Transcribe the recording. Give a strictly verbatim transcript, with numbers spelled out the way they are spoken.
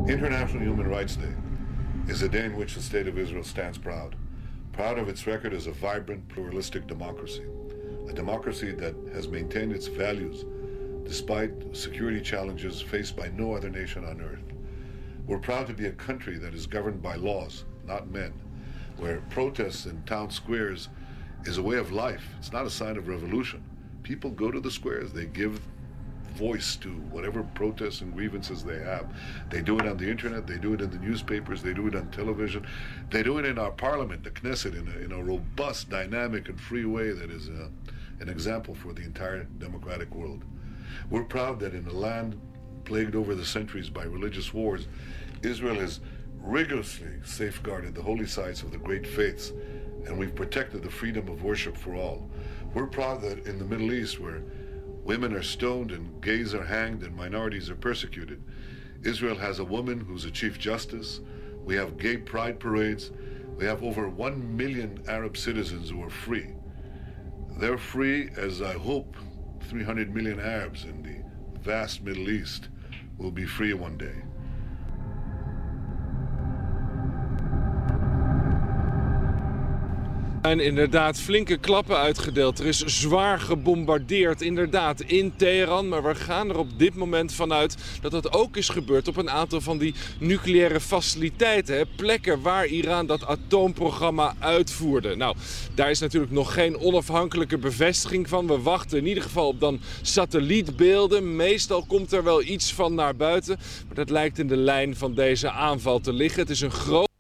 International Human Rights Day is a day in which the State of Israel stands proud. Proud of its record as a vibrant, pluralistic democracy. A democracy that has maintained its values despite security challenges faced by no other nation on earth. We're proud to be a country that is governed by laws, not men, where protests in town squares is a way of life. It's not a sign of revolution. People go to the squares, they give voice to whatever protests and grievances they have. They do it on the internet, they do it in the newspapers, they do it on television, they do it in our parliament, the Knesset, in a, in a robust, dynamic, and free way that is uh, an example for the entire democratic world. We're proud that in a land plagued over the centuries by religious wars, Israel has rigorously safeguarded the holy sites of the great faiths, and we've protected the freedom of worship for all. We're proud that in the Middle East, where women are stoned and gays are hanged and minorities are persecuted, Israel has a woman who's a chief justice. We have gay pride parades. We have over one million Arab citizens who are free. They're free as I hope three hundred million Arabs in the vast Middle East will be free one day. Er zijn inderdaad flinke klappen uitgedeeld. Er is zwaar gebombardeerd, inderdaad, in Teheran. Maar we gaan er op dit moment vanuit dat dat ook is gebeurd op een aantal van die nucleaire faciliteiten. Hè? Plekken waar Iran dat atoomprogramma uitvoerde. Nou, daar is natuurlijk nog geen onafhankelijke bevestiging van. We wachten in ieder geval op dan satellietbeelden. Meestal komt er wel iets van naar buiten. Maar dat lijkt in de lijn van deze aanval te liggen. Het is een groot